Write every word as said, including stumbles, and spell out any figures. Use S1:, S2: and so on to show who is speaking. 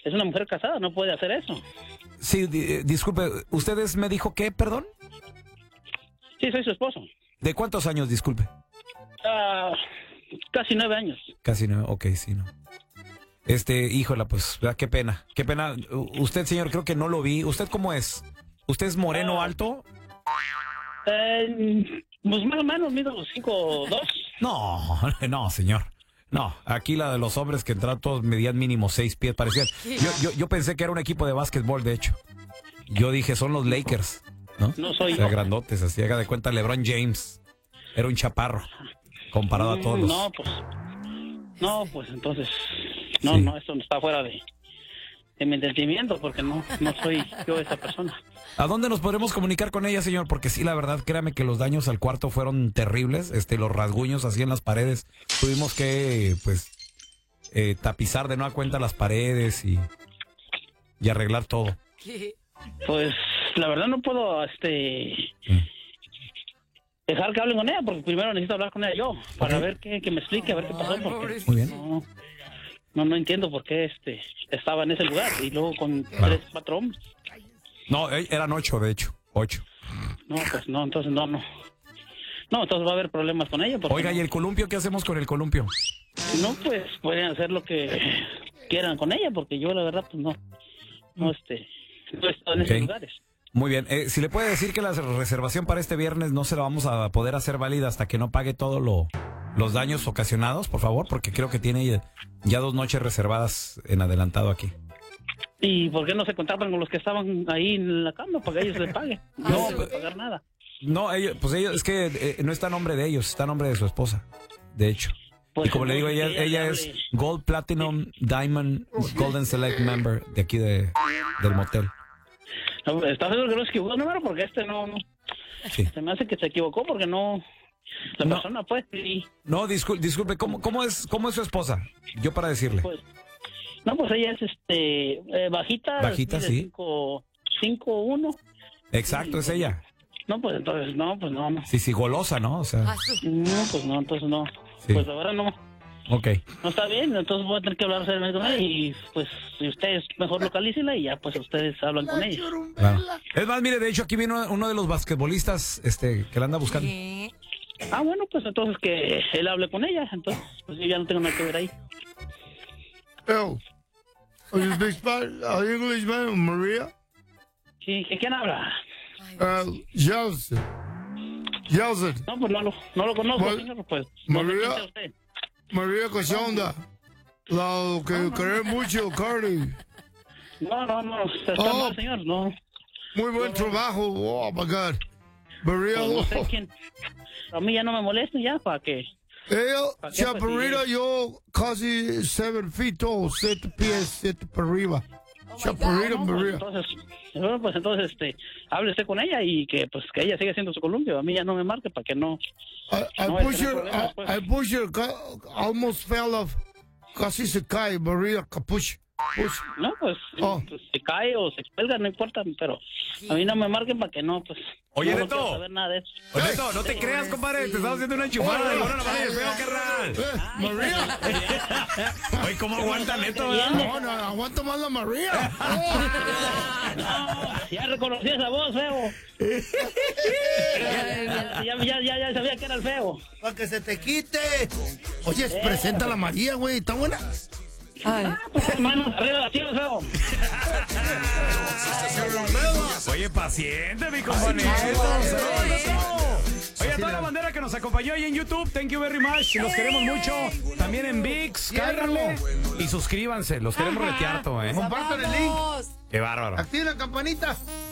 S1: es una mujer casada, no puede hacer eso.
S2: Sí, di- disculpe, ¿ustedes me dijo qué, perdón?
S1: Sí, soy su esposo.
S2: ¿De cuántos años, disculpe?
S1: Ah, casi nueve años.
S2: Casi no, ok, sí, no. Este, híjola, pues, ¿verdad? Qué pena, qué pena. U- Usted, señor, creo que no lo vi. ¿Usted cómo es? ¿Usted es moreno,
S1: Ah.
S2: alto?
S1: Eh, pues más o menos, mido cinco dos.
S2: No, no, señor. No, aquí la de los hombres que entraron todos medían mínimo seis pies, parecían. Yo, yo, yo pensé que era un equipo de básquetbol, de hecho. Yo dije, son los Lakers, ¿no?
S1: No soy
S2: O sea,
S1: yo.
S2: grandotes, así, haga de cuenta, LeBron James. Era un chaparro, comparado a todos
S1: Mm,
S2: los...
S1: No, pues. No, pues entonces. No,
S2: Sí.
S1: no, esto no está fuera de, de mi entendimiento, porque no, no soy yo esa persona.
S2: ¿A dónde nos podremos comunicar con ella, señor? Porque sí, la verdad, créame que los daños al cuarto fueron terribles. Este, los rasguños así en las paredes. Tuvimos que, pues, eh, tapizar de nueva cuenta las paredes y, y arreglar todo.
S1: Pues la verdad no puedo, este.
S2: Mm.
S1: Dejar que hablen con ella, porque primero necesito hablar con ella yo, para
S2: Ok.
S1: ver qué, que me explique, a ver qué pasó, porque
S2: Muy bien.
S1: no, no, no entiendo por qué este estaba en ese lugar y luego con
S2: Claro.
S1: tres, cuatro hombres.
S2: No, eh, eran ocho, de hecho. Ocho.
S1: No, pues no, entonces no, no. No, entonces va a haber problemas con ella. Porque
S2: Oiga, ¿y el columpio? ¿Qué hacemos con el columpio?
S1: no, pues pueden hacer lo que quieran con ella, porque yo la verdad pues no, no este, no he estado en
S2: Ok.
S1: esos lugares.
S2: Muy bien. Eh, si le puede decir que la reservación para este viernes no se la vamos a poder hacer válida hasta que no pague todos lo, los daños ocasionados, por favor, porque creo que tiene ya, ya dos noches reservadas en adelantado aquí.
S1: ¿Y por qué no se contactan con los que estaban ahí en la cama para que ellos les paguen? No, no voy a pagar nada.
S2: No, ellos, pues ellos, es que eh, no está a nombre de ellos, está a nombre de su esposa, de hecho.
S1: Pues
S2: y como le digo, ella,
S1: entonces
S2: ella
S1: le
S2: es
S1: hable.
S2: Gold, Platinum, Diamond, Golden Select Member de aquí de, del motel.
S1: No, ¿estás seguro que no se equivocó el número? Porque este no, no.
S2: Sí.
S1: Se me hace que se equivocó porque no. La
S2: No.
S1: persona, pues, sí.
S2: No, disculpe, disculpe ¿cómo, cómo, es, ¿cómo es su esposa? Yo para decirle.
S1: Pues, no, pues ella es este eh, bajita.
S2: Bajita,
S1: mide
S2: sí.
S1: cinco, cinco, uno.
S2: Exacto, es ella.
S1: No, pues entonces, no, pues no, no.
S2: Sí, sí, golosa, ¿no? O sea,
S1: No, pues no, entonces no.
S2: Sí.
S1: Pues ahora no.
S2: ok.
S1: No está bien, entonces voy a tener que hablar seriamente con ella y pues si ustedes mejor localícenla y ya pues ustedes hablan con ella.
S2: Claro. Es más, mire, de hecho aquí viene uno de los basquetbolistas este, que la anda buscando.
S1: Ah, bueno, pues entonces que él hable con ella, entonces pues yo ya no tengo nada que ver ahí.
S3: Oh, are you speak Spanish? Are you English, man? Maria?
S1: Sí, ¿que ¿quién habla?
S3: Uh, Yeltsin. Yeltsin.
S1: No, pues no lo, no lo conozco,
S3: Mal-
S1: señor, pues. No sé
S3: María.
S1: quién sea usted.
S3: María Cachonda. La que querés mucho, Cardi.
S1: No, no, no, está
S3: Oh.
S1: mal, señor, no.
S3: Muy buen trabajo. Oh, my God. María,
S1: Pues no sé
S3: oh.
S1: quién. A mí ya no me molesta ya, ¿para qué?
S3: Ella,
S1: ¿Pa' qué,
S3: chaparrita,
S1: pues,
S3: yo casi seven feet tall, siete pies, siete para arriba. Chaparrita,
S1: No, pues,
S3: María.
S1: entonces, bueno, pues entonces, este, hable usted con ella y que, pues, que ella siga haciendo su columpio. A mí ya no me marque para que no.
S3: I, I
S1: No, hay
S3: push
S1: que
S3: her,
S1: tener
S3: I,
S1: problemas, pues.
S3: I push her, ca- almost fell off. Casi se cae, María, capuch. Push.
S1: No, pues,
S3: Oh.
S1: pues, se cae o se cuelga, no importa, pero a mí no me marquen para que no, pues.
S2: Oye,
S1: no, no
S2: Neto.
S1: quiero saber nada de eso.
S2: Oye, Neto, no te creas, compadre, te estaba haciendo una enchufada de la mano y el feo, carnal.
S3: Eh, María.
S2: Oye, ¿cómo aguanta Neto, verdad?
S3: No, no, aguanta más la María.
S1: No, ya reconocí esa voz, feo. Ya, ya, ya, ya, ya sabía que era el feo.
S3: Para que se te quite. Oye, presenta a la María, güey. ¿Está buena?
S1: Ah, pues, manos arriba, así el feo.
S2: Oye, paciente, mi compadre. Oye, a toda la bandera que nos acompañó ahí en YouTube, thank you very much. Los queremos mucho. También en VIX, cáiganle y suscríbanse. Los queremos retear todo, ¿eh?
S3: Compartan el link.
S2: Qué bárbaro.
S3: Activen la campanita.